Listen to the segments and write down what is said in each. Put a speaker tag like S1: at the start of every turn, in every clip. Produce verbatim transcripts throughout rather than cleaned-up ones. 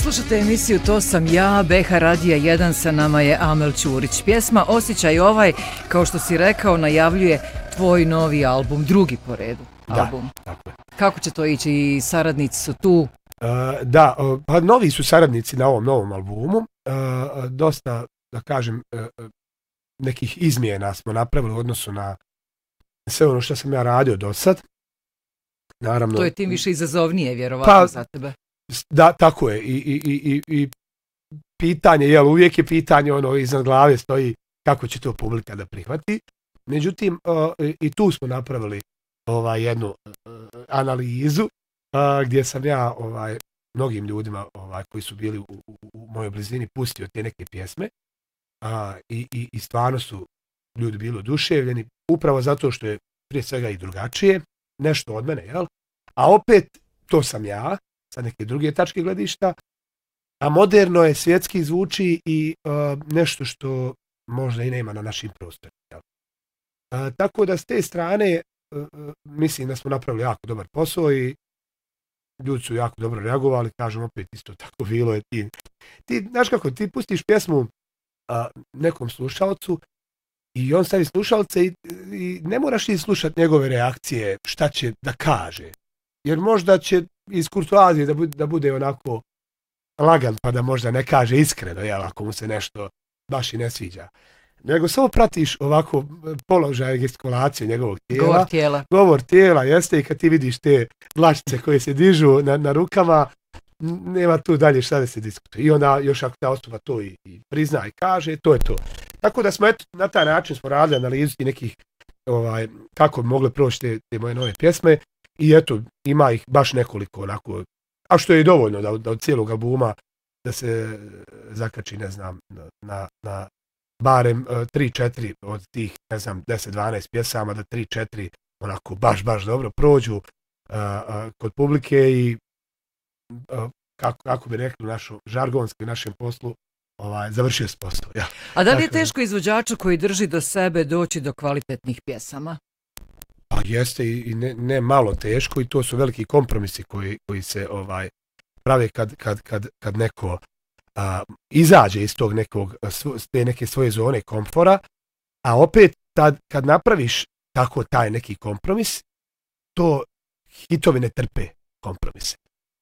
S1: Slušate emisiju To sam ja, B H Radija jedan, sa nama je Amel Ćurić. Pjesma Osjećaj ovaj, kao što si rekao, najavljuje tvoj novi album, drugi po redu album.
S2: Da, tako je.
S1: Kako će to ići? I saradnici su tu?
S2: Uh, da, uh, pa novi su saradnici na ovom novom albumu. Uh, dosta, da kažem, uh, nekih izmjena smo napravili u odnosu na sve ono što sam ja radio do sad. Naravno,
S1: to je tim više izazovnije, vjerovatno,
S2: pa,
S1: za tebe.
S2: Da, tako je. I, i, i, i pitanje, jel, uvijek je pitanje, ono, iznad glave stoji kako će to publika da prihvati. Međutim, uh, i tu smo napravili ovaj, jednu uh, analizu uh, gdje sam ja ovaj, mnogim ljudima ovaj, koji su bili u, u, u mojoj blizini pustio te neke pjesme uh, i, i, i stvarno su ljudi bili oduševljeni, upravo zato što je prije svega i drugačije, nešto od mene, jel? A opet, to sam ja, sa neke druge tačke gledišta, a moderno je, svjetski zvuči i uh, nešto što možda i nema na našim prostorima. Jel? Uh, tako da s te strane uh, mislim da smo napravili jako dobar posao i ljudi su jako dobro reagovali, kažem opet isto tako bilo je ti. Ti, znaš kako, ti pustiš pjesmu uh, nekom slušalcu i on stavi slušalce i, i ne moraš i slušati njegove reakcije, šta će da kaže. Jer možda će iz kurtoazije da bude, da bude onako lagan, pa da možda ne kaže iskreno, jel, ako mu se nešto baš i ne sviđa. Nego samo pratiš ovako položaj gestikulacije njegovog tijela.
S1: Govor tijela.
S2: Govor tijela, jeste, i kad ti vidiš te dlačice koje se dižu na, na rukama, nema tu dalje šta da se diskutuje. I onda još ako ta osoba to i, i prizna i kaže, to je to. Tako da smo eto, na taj način smo radili analizu nekih ovaj, kako bi mogle proći te, te moje nove pjesme. I eto, ima ih baš nekoliko onako, a što je i dovoljno da, da od cijelog albuma da se zakači, ne znam, na, na barem tri četiri od tih, ne znam, deset dvanaest pjesama, da tri četiri onako baš, baš dobro prođu uh, uh, kod publike i uh, kako, kako bi rekli u našom žargonskom našem poslu, ovaj, završio s posao. Ja.
S1: A da li je teško izvođaču koji drži do sebe doći do kvalitetnih pjesama?
S2: Pa jeste i ne, ne malo teško i to su veliki kompromisi koji, koji se ovaj prave kad, kad, kad, kad neko a, izađe iz tog nekog, te neke svoje zone komfora, a opet tad, kad napraviš tako taj neki kompromis, to hitovi ne trpe kompromise.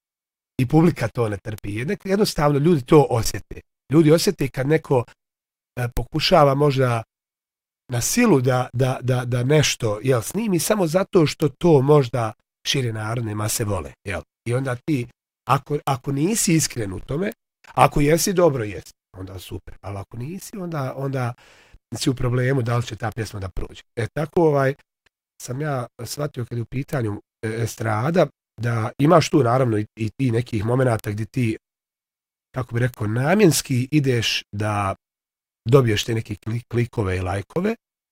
S2: I publika to ne trpi. Jednostavno ljudi to osjete. Ljudi osjete kad neko a, pokušava možda na silu da, da, da, da nešto jel, snimi samo zato što to možda šire narodne mase vole. Jel? I onda ti, ako, ako nisi iskren u tome, ako jesi, dobro jesi, onda super. Ali ako nisi, onda, onda si u problemu da li će ta pjesma da prođe. E tako ovaj, sam ja shvatio kad je u pitanju estrada, da imaš tu naravno i, i ti nekih momenata gdje ti, kako bi rekao, namjenski ideš da dobiješ te neke klikove i lajkove,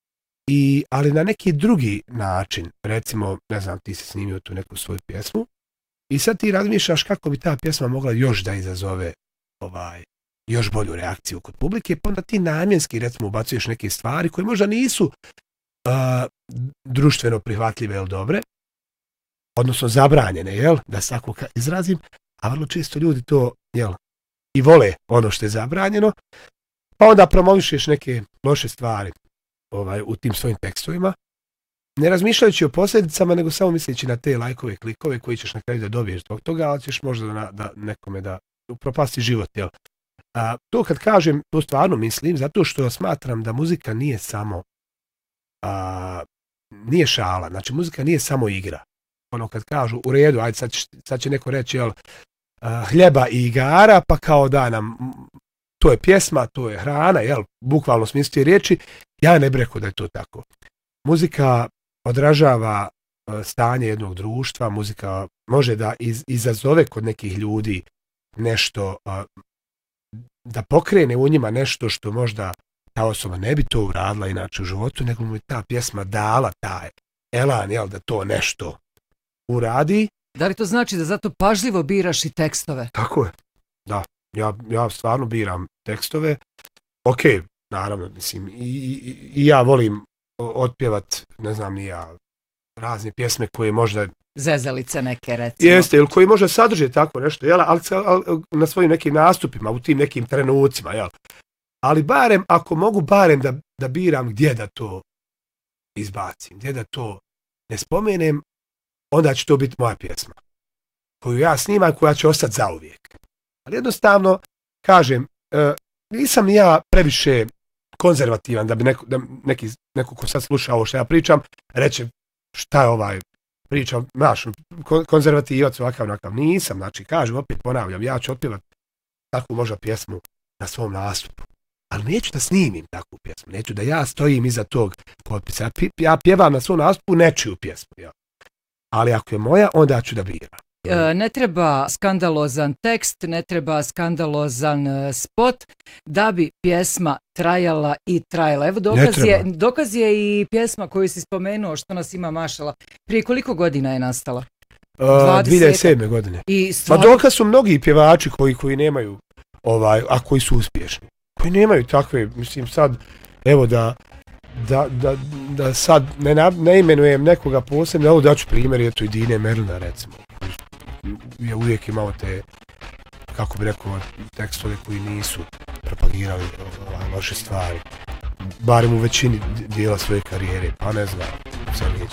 S2: i, ali na neki drugi način, recimo, ne znam, ti si snimio tu neku svoju pjesmu i sad ti razmišljaš kako bi ta pjesma mogla još da izazove ovaj, još bolju reakciju kod publike, pa onda ti namjenski, recimo, ubacuješ neke stvari koje možda nisu uh, društveno prihvatljive ili dobre, odnosno zabranjene, jel, da se tako izrazim, a vrlo često ljudi to, jel, i vole ono što je zabranjeno, pa onda promovišeš neke loše stvari ovaj, u tim svojim tekstovima, ne razmišljajući o posljedicama, nego samo misleći na te lajkove, klikove koji ćeš na kraju da dobiješ zbog toga, ali ćeš možda da, da nekome da upropasti život. Jel? A, to kad kažem, to stvarno mislim, zato što smatram da muzika nije samo a, nije šala, znači muzika nije samo igra. Ono kad kažu, u redu, ajde sad, sad će neko reći, jel, a, hljeba i igara, pa kao da nam to je pjesma, to je hrana, jel, bukvalno smislu te riječi, ja ne bih rekao da je to tako. Muzika odražava stanje jednog društva, muzika može da iz, izazove kod nekih ljudi nešto, da pokrene u njima nešto što možda ta osoba ne bi to uradila inače u životu, nego mu je ta pjesma dala taj elan, jel, da to nešto uradi.
S1: Da li to znači da zato pažljivo biraš i tekstove?
S2: Tako je, da. Ja, ja stvarno biram tekstove. Ok, naravno, mislim, i, i, i ja volim otpjevat, ne znam, ni ja, razne pjesme koje možda
S1: zezalice neke, recimo.
S2: Jeste, ili koji može sadržati tako nešto, jel? Ali, ali na svojim nekim nastupima, u tim nekim trenucima, jel? Ali barem, ako mogu barem da, da biram gdje da to izbacim, gdje da to ne spomenem, onda će to biti moja pjesma. Koju ja snimam, koja će ostati zauvijek. Ali jednostavno, kažem, e, nisam ja previše konzervativan da bi neko, da neki, neko ko sad sluša ovo što ja pričam, reće šta je ovaj pričam, znaš, konzervativac ovakav, onakav. Nisam, znači, kažem, opet ponavljam, ja ću otpjevati takvu možda pjesmu na svom nastupu. Ali neću da snimim takvu pjesmu, neću da ja stojim iza tog potpisa. Ja, ja pjevam na svom nastupu nečiju pjesmu, ja. Ali ako je moja, onda ću da biram.
S1: E, ne treba skandalozan tekst, ne treba skandalozan e, spot da bi pjesma trajala i trajala. Evo dokaz je, dokaz je i pjesma koju si spomenuo, što nas ima mašala. Prije koliko godina je nastala?
S2: Uh, dvije hiljade sedme godine.
S1: I stvar...
S2: Ma dokaz su mnogi pjevači koji, koji nemaju, ovaj, a koji su uspješni. Koji nemaju takve, mislim sad, evo da, da, da, da sad ne, ne imenujem nekoga posebno, evo daću primjer, je to i Dine Merlina, recimo. Je uvijek imao te, kako bi rekao, tekstove koji nisu propagirali loše stvari. Barem u većini dijela svoje karijere, pa ne znam, sad neću